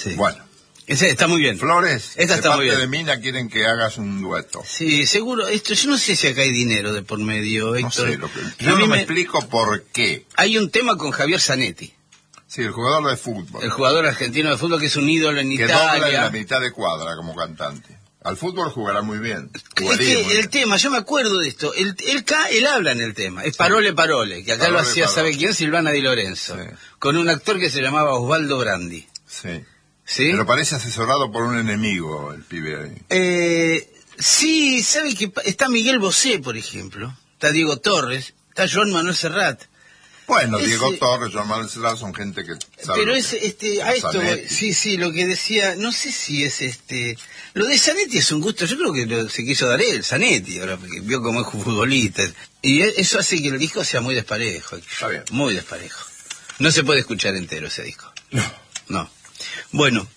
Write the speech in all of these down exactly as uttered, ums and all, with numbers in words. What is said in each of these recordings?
Sí. Bueno. Ese está muy bien. Flores, Esta de está muy parte bien. de Mina quieren que hagas un dueto. Sí, seguro. Esto, yo no sé si acá hay dinero de por medio, No Héctor. sé, lo que, A yo mí no me me- explico por qué. Hay un tema con Javier Zanetti, Sí, el jugador de fútbol. el jugador argentino de fútbol que es un ídolo en que dobla en la Italia. mitad de cuadra como cantante. Al fútbol jugará muy bien. Es Jugaría que muy el bien. tema, yo me acuerdo de esto, él, él, ca- él habla en el tema, es Parole Parole, que acá Parole, lo hacía, Parole. ¿sabe quién? Silvana Di Lorenzo, Sí. con un actor que se llamaba Osvaldo Brandi. Sí. ¿Sí? Pero parece asesorado por un enemigo el pibe ahí. Eh, sí, ¿sabe que pa- está Miguel Bosé, por ejemplo? Está Diego Torres, está Joan Manuel Serrat. Bueno, Ese- Diego Torres, Joan Manuel Serrat son gente que sabe. Pero lo es, que- este, a esto, Zanetti. sí, sí, lo que decía, no sé si es este, lo de Zanetti es un gusto, yo creo que lo, se quiso dar él, Zanetti, ahora, porque vio cómo es futbolista, y e- eso hace que el disco sea muy desparejo, Está bien. muy desparejo. No se puede escuchar entero ese disco. No. No. Bueno,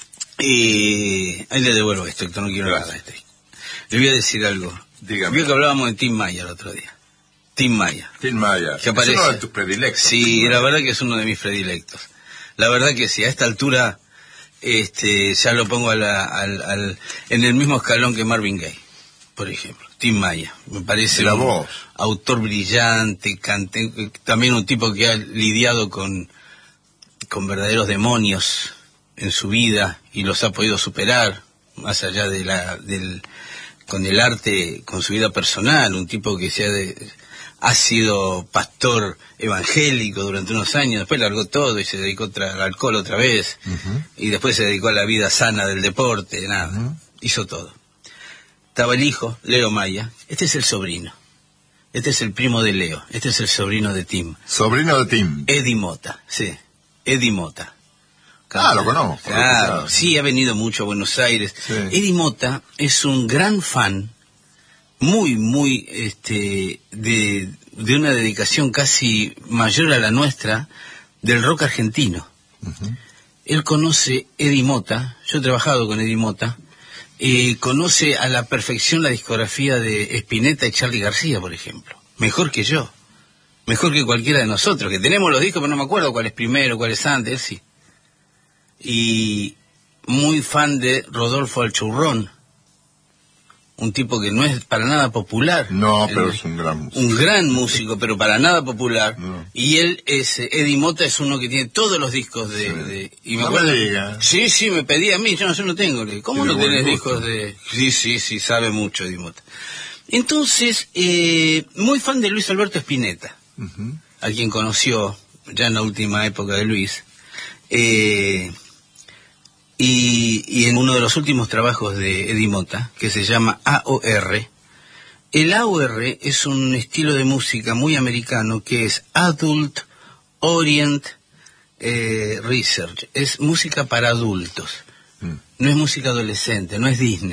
eh, ahí le devuelvo esto, Héctor, no quiero Gracias. nada de este. Le voy a decir algo. Dígame. Vio que hablábamos de Tim Maya el otro día. Tim Maya. Tim Maya. Que Es aparece. uno de tus predilectos. Sí, la verdad que es uno de mis predilectos. La verdad que sí, a esta altura este, ya lo pongo a la- al, al- en el mismo escalón que Marvin Gaye, por ejemplo. Tim Maya, me parece La un voz. autor brillante, cante, también un tipo que ha lidiado con, con verdaderos demonios en su vida y los ha podido superar, más allá de la, del, con el arte, con su vida personal, un tipo que se ha, de- ha sido pastor evangélico durante unos años, después largó todo y se dedicó otra- al alcohol otra vez, Ujú. y después se dedicó a la vida sana del deporte, nada, Ujú. hizo todo. Estaba el hijo, Leo Maya, este es el sobrino, este es el primo de Leo, este es el sobrino de Tim, Sobrino de Tim. Eddie Mota, sí, Eddie Mota. Ah, lo conozco, lo he Claro, escuchado. sí, ha venido mucho a Buenos Aires. Sí. Eddie Mota es un gran fan, muy, muy, este, de, de una dedicación casi mayor a la nuestra, del rock argentino. Ujú. Él conoce Eddie Mota, yo he trabajado con Eddie Mota, eh, conoce a la perfección la discografía de Spinetta y Charly García, por ejemplo. Mejor que yo, mejor que cualquiera de nosotros, que tenemos los discos, pero no me acuerdo cuál es primero, cuál es antes, él sí. Y muy fan de Rodolfo Alchurrón, un tipo que no es para nada popular. No, pero Eh, es un gran músico. un gran músico, pero para nada popular. No. Y él es, eh, Eddie Mota es uno que tiene todos los discos de... Sí. de- y me No acuerdo- me diga. Sí, sí, me pedía a mí, yo no, yo no tengo. le- ¿Cómo Tiene no buen tenés gusto. discos de...? Sí, sí, sí, sabe mucho Eddie Mota. Entonces, eh, muy fan de Luis Alberto Spinetta, Ujú. a quien conoció ya en la última época de Luis. Eh, y, y en uno de los últimos trabajos de Eddie Mota, que se llama A O R, el A O R es un estilo de música muy americano que es Adult Orient eh, Research, es música para adultos, Mm. no es música adolescente, no es Disney.